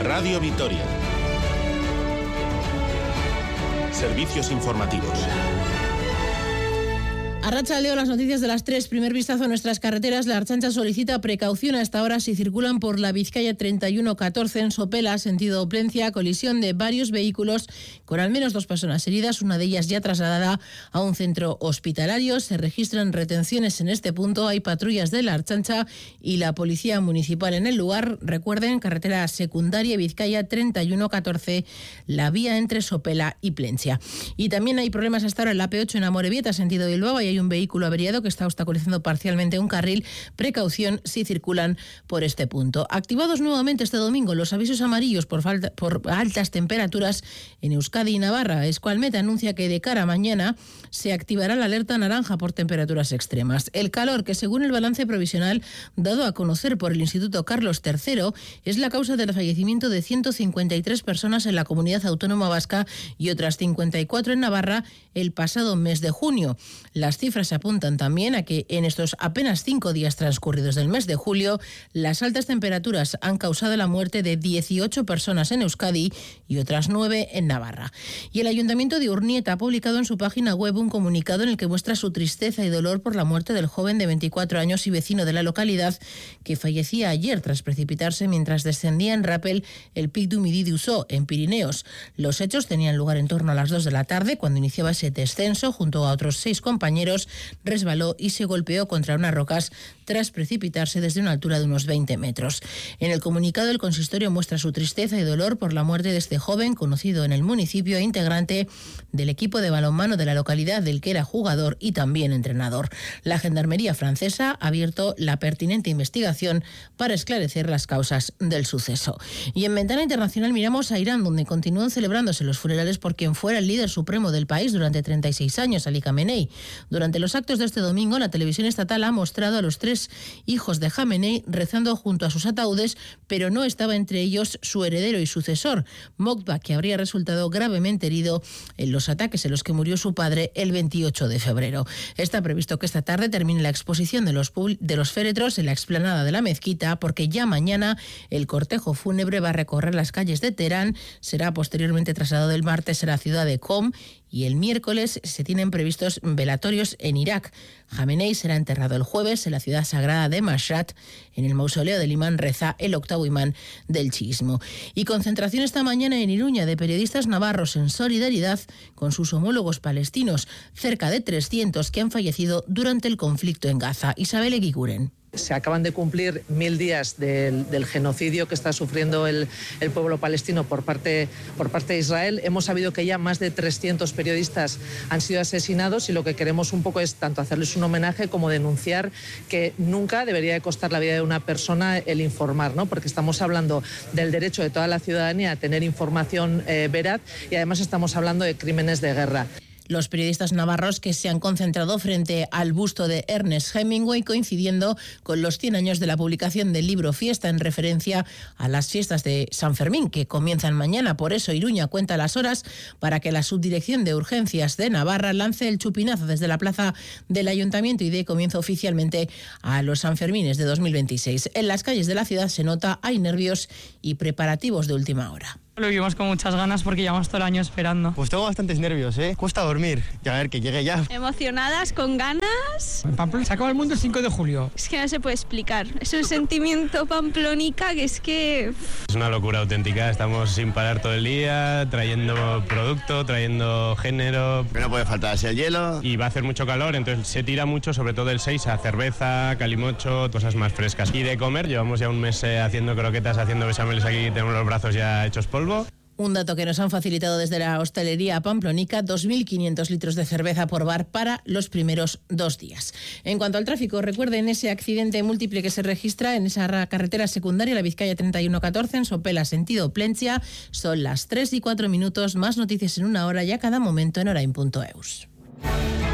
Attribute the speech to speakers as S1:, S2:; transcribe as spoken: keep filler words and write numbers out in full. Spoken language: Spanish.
S1: Radio Vitoria. Servicios informativos.
S2: Arratsaldeon, las noticias de las tres. Primer vistazo a nuestras carreteras. La Ertzaintza solicita precaución a esta hora si circulan por la Vizcaya treinta y uno catorce en Sopela, sentido Plencia. Colisión de varios vehículos con al menos dos personas heridas, una de ellas ya trasladada a un centro hospitalario. Se registran retenciones en este punto. Hay patrullas de la Ertzaintza y la Policía Municipal en el lugar. Recuerden, carretera secundaria Vizcaya treinta y uno catorce, la vía entre Sopela y Plencia. Y también hay problemas hasta ahora en la P ocho en Amorebieta, sentido Bilbao. Hay un vehículo averiado que está obstaculizando parcialmente un carril. Precaución si circulan por este punto. Activados nuevamente este domingo los avisos amarillos por, falta, por altas temperaturas en Euskadi y Navarra. Escualmet anuncia que de cara a mañana se activará la alerta naranja por temperaturas extremas. El calor, que según el balance provisional dado a conocer por el Instituto Carlos tercero, es la causa del fallecimiento de ciento cincuenta y tres personas en la comunidad autónoma vasca y otras cincuenta y cuatro en Navarra el pasado mes de junio. Las cifras apuntan también a que en estos apenas cinco días transcurridos del mes de julio, las altas temperaturas han causado la muerte de dieciocho personas en Euskadi y otras nueve en Navarra. Y el Ayuntamiento de Urnieta ha publicado en su página web un comunicado en el que muestra su tristeza y dolor por la muerte del joven de veinticuatro años y vecino de la localidad que fallecía ayer tras precipitarse mientras descendía en rappel el Pic du Midi d'Ussó, en Pirineos. Los hechos tenían lugar en torno a las dos de la tarde, cuando iniciaba ese descenso junto a otros seis compañeros. Resbaló y se golpeó contra unas rocas tras precipitarse desde una altura de unos veinte metros. En el comunicado, el consistorio muestra su tristeza y dolor por la muerte de este joven, conocido en el municipio e integrante del equipo de balonmano de la localidad del que era jugador y también entrenador. La Gendarmería francesa ha abierto la pertinente investigación para esclarecer las causas del suceso. Y en Ventana Internacional miramos a Irán, donde continúan celebrándose los funerales por quien fuera el líder supremo del país durante treinta y seis años, Ali Khamenei. Durante los actos de este domingo, la televisión estatal ha mostrado a los tres hijos de Khamenei rezando junto a sus ataúdes, pero no estaba entre ellos su heredero y sucesor, Mokba, que habría resultado gravemente herido en los ataques en los que murió su padre el veintiocho de febrero. Está previsto que esta tarde termine la exposición de los, de los féretros en la explanada de la mezquita, porque ya mañana el cortejo fúnebre va a recorrer las calles de Teherán, será posteriormente trasladado el martes a la ciudad de Qom y el miércoles se tienen previstos velatorios en Irak. Khamenei será enterrado el jueves en la ciudad sagrada de Mashhad, en el mausoleo del imán Reza, el octavo imán del chiismo. Y concentración esta mañana en Iruña de periodistas navarros en solidaridad con sus homólogos palestinos, cerca de trescientos que han fallecido durante el conflicto en Gaza. Isabel Eguiguren.
S3: Se acaban de cumplir mil días del, del genocidio que está sufriendo el, el pueblo palestino por parte, por parte de Israel. Hemos sabido que ya más de trescientos periodistas han sido asesinados y lo que queremos un poco es tanto hacerles un homenaje como denunciar que nunca debería de costar la vida de una persona el informar, ¿no? Porque estamos hablando del derecho de toda la ciudadanía a tener información eh, veraz y además estamos hablando de crímenes de guerra.
S2: Los periodistas navarros que se han concentrado frente al busto de Ernest Hemingway, coincidiendo con los cien años de la publicación del libro Fiesta, en referencia a las fiestas de San Fermín, que comienzan mañana. Por eso Iruña cuenta las horas para que la Subdirección de Urgencias de Navarra lance el chupinazo desde la plaza del Ayuntamiento y dé comienzo oficialmente a los Sanfermines de dos mil veintiséis. En las calles de la ciudad se nota, hay nervios y preparativos de última hora.
S4: Lo vivimos con muchas ganas porque llevamos todo el año esperando.
S5: Pues tengo bastantes nervios, ¿eh? Cuesta dormir. Y a ver, que llegue ya.
S6: Emocionadas, con ganas.
S7: En Pamplona se acaba el mundo el cinco de julio.
S6: Es que no se puede explicar. Es un sentimiento pamplónica que es que...
S8: Es una locura auténtica. Estamos sin parar todo el día, trayendo producto, trayendo género.
S5: Que no puede faltar así el hielo.
S8: Y va a hacer mucho calor, entonces se tira mucho, sobre todo el seis, a cerveza, calimocho, cosas más frescas. Y de comer, llevamos ya un mes eh, haciendo croquetas, haciendo bechameles aquí, tenemos los brazos ya hechos polvo.
S2: Un dato que nos han facilitado desde la hostelería pamplonica, dos mil quinientos litros de cerveza por bar para los primeros dos días. En cuanto al tráfico, recuerden ese accidente múltiple que se registra en esa carretera secundaria, la Vizcaya treinta y uno catorce, en Sopela, sentido Plencia. Son las tres y cuatro minutos, más noticias en una hora y a cada momento en orain punto eus.